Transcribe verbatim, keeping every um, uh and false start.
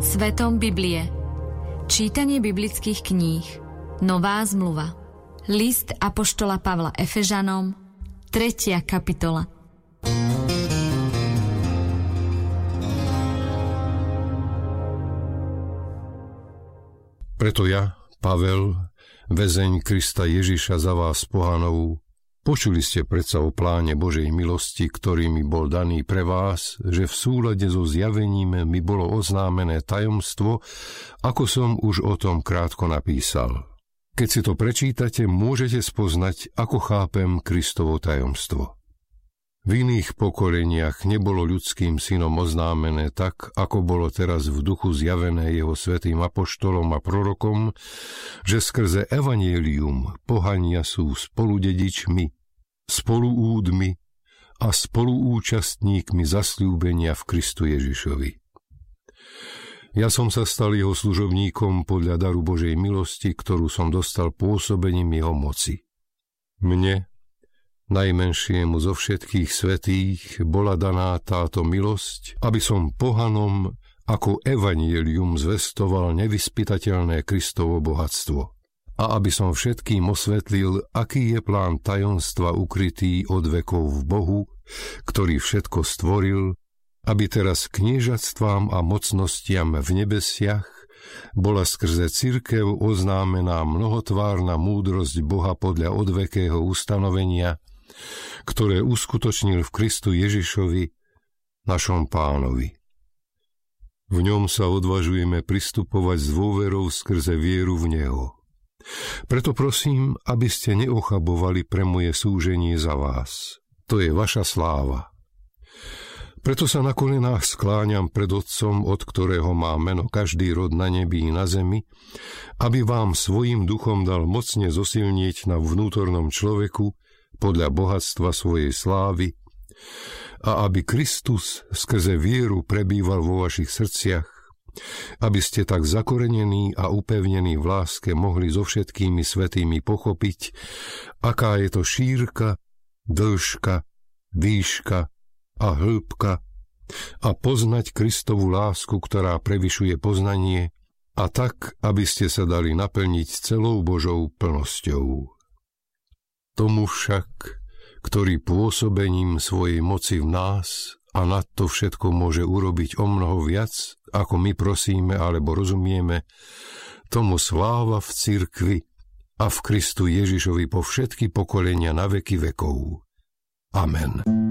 Svetom Biblie. Čítanie biblických kníh. Nová zmluva. List apoštola Pavla Efežanom, tretia kapitola. Preto ja, Pavel, väzeň Krista Ježiša za vás pohanov, počuli ste predsa o pláne Božej milosti, ktorý mi bol daný pre vás, že v súlade so zjavením mi bolo oznámené tajomstvo, ako som už o tom krátko napísal. Keď si to prečítate, môžete spoznať, ako chápem Kristovo tajomstvo. V iných pokoleniach nebolo ľudským synom oznámené tak, ako bolo teraz v duchu zjavené jeho svätým apoštolom a prorokom, že skrze evanjelium pohania sú spoludedičmi, spoluúdmi a spoluúčastníkmi zasľúbenia v Kristu Ježišovi. Ja som sa stal jeho služobníkom podľa daru Božej milosti, ktorú som dostal pôsobením jeho moci. Mne, najmenšiemu zo všetkých svätých, bola daná táto milosť, aby som pohanom ako evanjelium zvestoval nevyspytateľné Kristovo bohatstvo a aby som všetkým osvetlil, aký je plán tajomstva ukrytý od vekov v Bohu, ktorý všetko stvoril, aby teraz kniežatstvám a mocnostiam v nebesiach bola skrze cirkev oznámená mnohotvárna múdrosť Boha podľa odvekého ustanovenia, ktoré uskutočnil v Kristu Ježišovi, našom Pánovi. V ňom sa odvažujeme pristupovať s dôverou skrze vieru v Neho. Preto prosím, aby ste neochabovali pre moje súženie za vás. To je vaša sláva. Preto sa na kolenách skláňam pred Otcom, od ktorého má meno každý rod na nebi i na zemi, aby vám svojím duchom dal mocne zosilnieť na vnútornom človeku podľa bohatstva svojej slávy a aby Kristus skrze vieru prebýval vo vašich srdciach, aby ste tak zakorenení a upevnení v láske mohli so všetkými svätými pochopiť, aká je to šírka, dĺžka, výška a hĺbka a poznať Kristovu lásku, ktorá prevyšuje poznanie, a tak, aby ste sa dali naplniť celou Božou plnosťou. Tomu však, ktorý pôsobením svojej moci v nás a nad to všetko môže urobiť o mnoho viac, ako my prosíme alebo rozumieme, tomu sláva v cirkvi a v Kristu Ježišovi po všetky pokolenia na veky vekov. Amen.